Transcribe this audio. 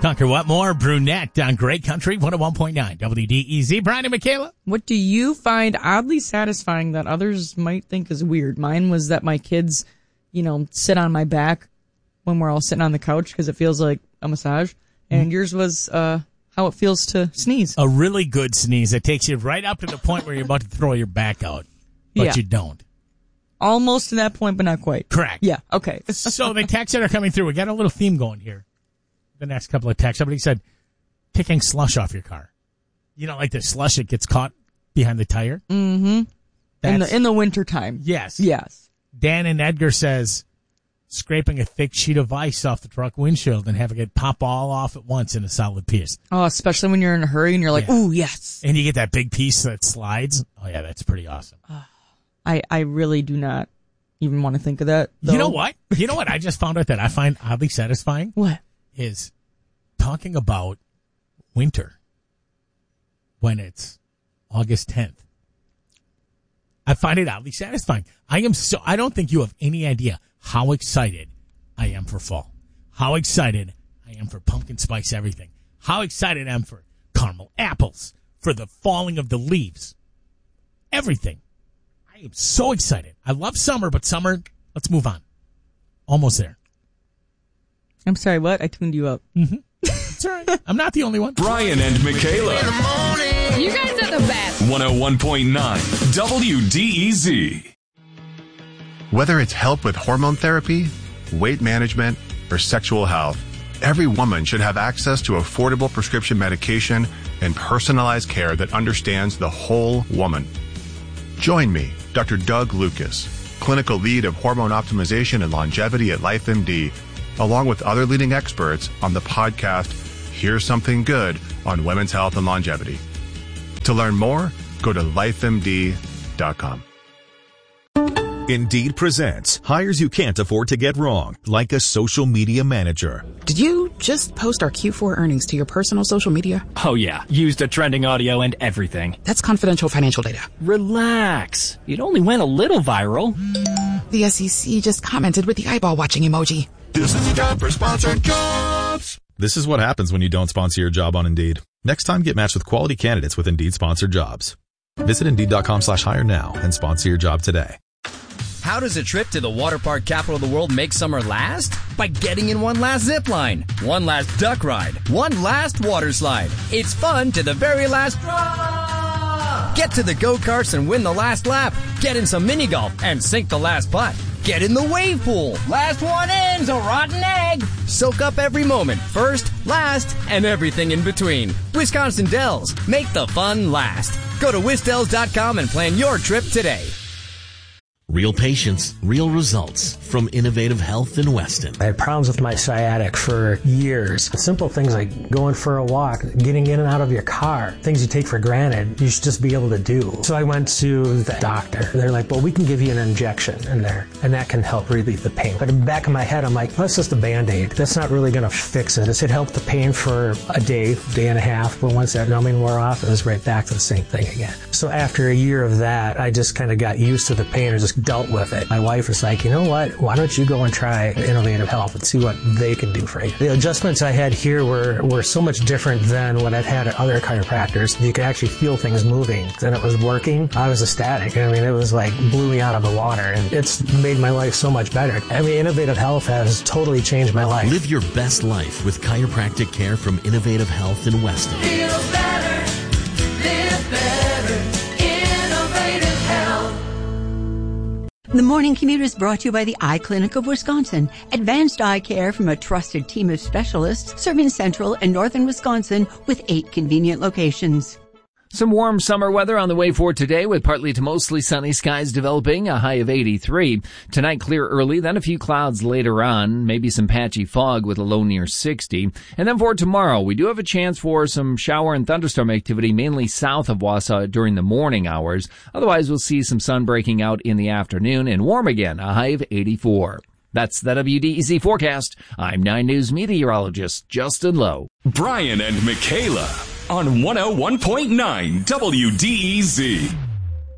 Conquer what more? Brunette on Great Country 101.9 WDEZ. Brian and Michaela. What do you find oddly satisfying that others might think is weird? Mine was that my kids, sit on my back when we're all sitting on the couch because it feels like a massage. And yours was how it feels to sneeze. A really good sneeze that takes you right up to the point where you're about to throw your back out, but you don't. Almost to that point, but not quite. Correct. Yeah, okay. So the texts that are coming through, we got a little theme going here. The next couple of texts. Somebody said, kicking slush off your car. Like the slush that gets caught behind the tire? Mm-hmm. In the wintertime. Yes. Yes. Dan and Edgar says, scraping a thick sheet of ice off the truck windshield and having it pop all off at once in a solid piece. Oh, especially when you're in a hurry and you're like, ooh, yes. And you get that big piece that slides. Oh, yeah, that's pretty awesome. I really do not even want to think of that, though. You know what? I just found out that I find oddly satisfying? What? Is talking about winter when it's August 10th. I find it oddly satisfying. I don't think you have any idea how excited I am for fall. How excited I am for pumpkin spice everything. How excited I am for caramel apples, for the falling of the leaves. Everything. I am so excited. I love summer, but summer, let's move on. Almost there. I'm sorry, what? I tuned you up. Mm-hmm. That's all right. I'm not the only one. Brian and Michaela. In the morning. You guys are the best. 101.9 WDEZ. Whether it's help with hormone therapy, weight management, or sexual health, every woman should have access to affordable prescription medication and personalized care that understands the whole woman. Join me, Dr. Doug Lucas, clinical lead of hormone optimization and longevity at LifeMD, along with other leading experts on the podcast, Here's Something Good on Women's Health and Longevity. To learn more, go to lifemd.com. Indeed presents hires you can't afford to get wrong, like a social media manager. Did you just post our Q4 earnings to your personal social media? Oh yeah, used a trending audio and everything. That's confidential financial data. Relax. It only went a little viral. The SEC just commented with the eyeball watching emoji. This is time for sponsored jobs. This is what happens when you don't sponsor your job on Indeed. Next time, get matched with quality candidates with Indeed sponsored jobs. Visit Indeed.com/hire now and sponsor your job today. How does a trip to the water park capital of the world make summer last? By getting in one last zip line, one last duck ride, one last water slide. It's fun to the very last drop. Get to the go-karts and win the last lap. Get in some mini golf and sink the last putt. Get in the wave pool. Last one in's a rotten egg. Soak up every moment, first, last, and everything in between. Wisconsin Dells. Make the fun last. Go to wisdells.com and plan your trip today. Real patients, real results from Innovative Health in Weston. I had problems with my sciatic for years. Simple things like going for a walk, getting in and out of your car, things you take for granted, you should just be able to do. So I went to the doctor. They're like, well, we can give you an injection in there, and that can help relieve the pain. But in the back of my head, I'm like, that's just a Band-Aid. That's not really going to fix it. It helped the pain for a day and a half, but once that numbing wore off, it was right back to the same thing again. So after a year of that, I just kind of got used to the pain and just dealt with it. My wife was like, you know what, why don't you go and try Innovative Health and see what they can do for you. The adjustments I had here were so much different than what I've had at other chiropractors. You could actually feel things moving, and it was working. I was ecstatic. I mean, it was like blew me out of the water, and it's made my life so much better. I mean, Innovative Health has totally changed my life. Live your best life with chiropractic care from Innovative Health in Weston. Feel better, live better, Innovative Health. The Morning Commute is brought to you by the Eye Clinic of Wisconsin. Advanced eye care from a trusted team of specialists serving central and northern Wisconsin with 8 convenient locations. Some warm summer weather on the way for today with partly to mostly sunny skies developing, a high of 83. Tonight clear early, then a few clouds later on, maybe some patchy fog with a low near 60. And then for tomorrow, we do have a chance for some shower and thunderstorm activity mainly south of Wausau during the morning hours. Otherwise, we'll see some sun breaking out in the afternoon and warm again, a high of 84. That's the WDEZ forecast. I'm 9 News meteorologist Justin Lowe. Brian and Michaela on 101.9 WDEZ.